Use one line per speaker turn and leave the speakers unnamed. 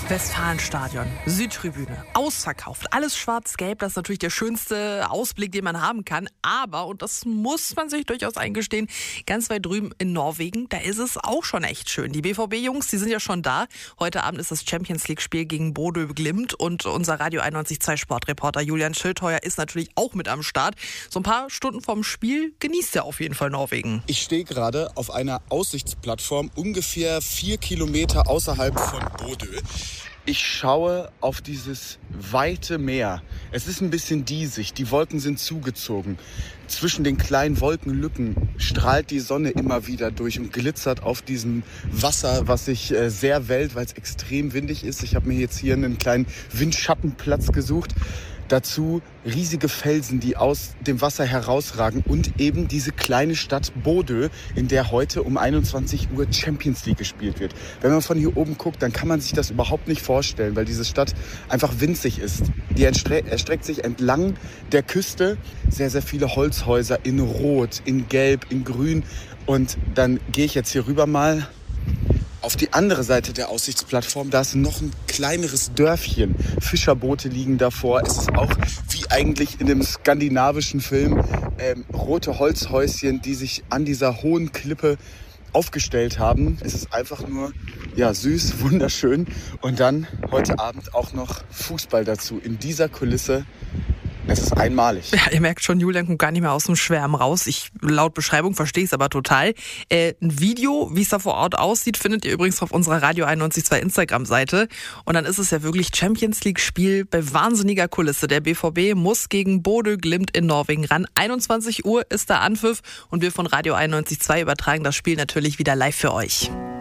Westfalenstadion, Südtribüne, ausverkauft, alles schwarz-gelb, das ist natürlich der schönste Ausblick, den man haben kann. Aber, und das muss man sich durchaus eingestehen, ganz weit drüben in Norwegen, da ist es auch schon echt schön. Die BVB-Jungs, die sind ja schon da. Heute Abend ist das Champions-League-Spiel gegen Bodø Glimt und unser Radio 91.2 Sportreporter Julian Schildheuer ist natürlich auch mit am Start. So ein paar Stunden vorm Spiel genießt er auf jeden Fall Norwegen.
Ich stehe gerade auf einer Aussichtsplattform, ungefähr 4 Kilometer außerhalb von Bodø. Ich schaue auf dieses weite Meer. Es ist ein bisschen diesig, die Wolken sind zugezogen. Zwischen den kleinen Wolkenlücken strahlt die Sonne immer wieder durch und glitzert auf diesem Wasser, was sich sehr wellt, weil es extrem windig ist. Ich habe mir jetzt hier einen kleinen Windschattenplatz gesucht. Dazu riesige Felsen, die aus dem Wasser herausragen und eben diese kleine Stadt Bodø, in der heute um 21 Uhr Champions League gespielt wird. Wenn man von hier oben guckt, dann kann man sich das überhaupt nicht vorstellen, weil diese Stadt einfach winzig ist. Die erstreckt sich entlang der Küste, sehr, sehr viele Holzhäuser in Rot, in Gelb, in Grün. Und dann gehe ich jetzt hier rüber mal auf die andere Seite der Aussichtsplattform. Da ist noch ein kleineres Dörfchen. Fischerboote liegen davor. Es ist auch wie eigentlich in einem skandinavischen Film rote Holzhäuschen, die sich an dieser hohen Klippe aufgestellt haben. Es ist einfach nur süß, wunderschön. Und dann heute Abend auch noch Fußball dazu in dieser Kulisse. Es ist einmalig.
Ja, ihr merkt schon, Julian kommt gar nicht mehr aus dem Schwärmen raus. Ich laut Beschreibung verstehe es aber total. Ein Video, wie es da vor Ort aussieht, findet ihr übrigens auf unserer Radio 91.2 Instagram-Seite. Und dann ist es ja wirklich Champions League-Spiel bei wahnsinniger Kulisse. Der BVB muss gegen Bodø Glimt in Norwegen ran. 21 Uhr ist der Anpfiff und wir von Radio 91.2 übertragen das Spiel natürlich wieder live für euch.